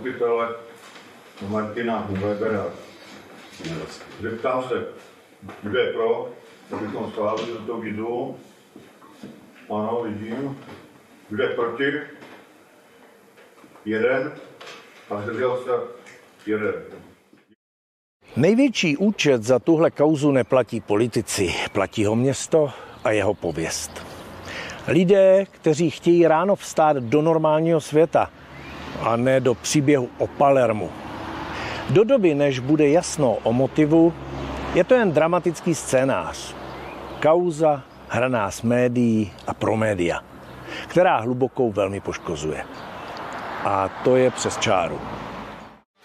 zastupitele Martina Webera. Zeptám se, kdo je pro, abychom schválili tuto výzvu. Ano, vidím. Kdo je proti? Jeden. A zdržel se jeden. Největší účet za tuhle kauzu neplatí politici, platí ho město a jeho pověst. Lidé, kteří chtějí ráno vstát do normálního světa a ne do příběhu o Palermu. Do doby, než bude jasno o motivu, je to jen dramatický scénář. Kauza hraná s médií a pro média, která hlubokou velmi poškozuje. A to je přes čáru.